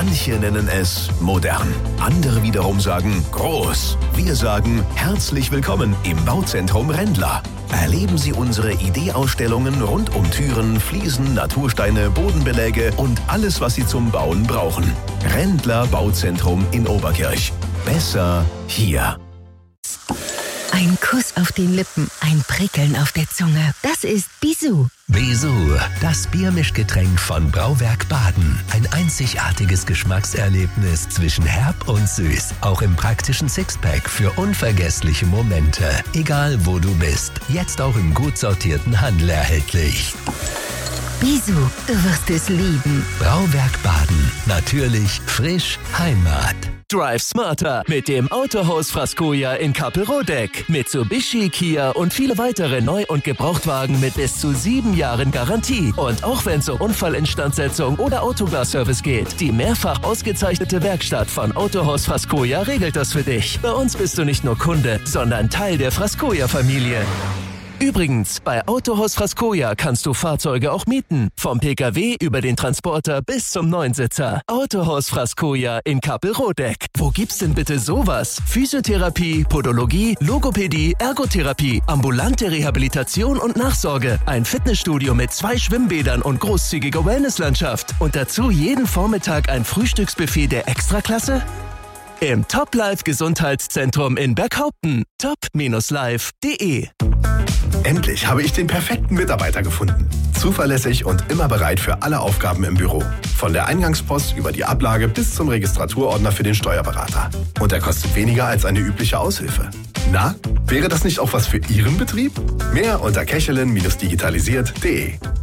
Manche nennen es modern. Andere wiederum sagen groß. Wir sagen herzlich willkommen im Bauzentrum Rendler. Erleben Sie unsere Ideeausstellungen rund um Türen, Fliesen, Natursteine, Bodenbeläge und alles, was Sie zum Bauen brauchen. Rendler Bauzentrum in Oberkirch. Besser hier. Ein Kuss auf den Lippen, ein Prickeln auf der Zunge. Das ist Bisou. Bisou, das Biermischgetränk von Brauwerk Baden. Ein einzigartiges Geschmackserlebnis zwischen herb und süß. Auch im praktischen Sixpack für unvergessliche Momente. Egal wo du bist, jetzt auch im gut sortierten Handel erhältlich. Bisou, du wirst es lieben. Brauwerk Baden. Natürlich, frisch, Heimat. Drive smarter mit dem Autohaus Frascoja in Kappelrodeck. Mitsubishi, Kia und viele weitere Neu- und Gebrauchtwagen mit bis zu 7 Jahren Garantie. Und auch wenn es um Unfallinstandsetzung oder Autoglas-Service geht, die mehrfach ausgezeichnete Werkstatt von Autohaus Frascoja regelt das für dich. Bei uns bist du nicht nur Kunde, sondern Teil der Frascoja-Familie. Übrigens, bei Autohaus Frascoja kannst du Fahrzeuge auch mieten. Vom Pkw über den Transporter bis zum Neunsitzer. Autohaus Frascoja in Kappelrodeck. Wo gibt's denn bitte sowas? Physiotherapie, Podologie, Logopädie, Ergotherapie, ambulante Rehabilitation und Nachsorge. Ein Fitnessstudio mit 2 Schwimmbädern und großzügiger Wellnesslandschaft. Und dazu jeden Vormittag ein Frühstücksbuffet der Extraklasse? Im Top Life Gesundheitszentrum in Berghaupten. top-life.de. Endlich habe ich den perfekten Mitarbeiter gefunden. Zuverlässig und immer bereit für alle Aufgaben im Büro. Von der Eingangspost über die Ablage bis zum Registraturordner für den Steuerberater. Und er kostet weniger als eine übliche Aushilfe. Na, wäre das nicht auch was für Ihren Betrieb? Mehr unter kechelin-digitalisiert.de.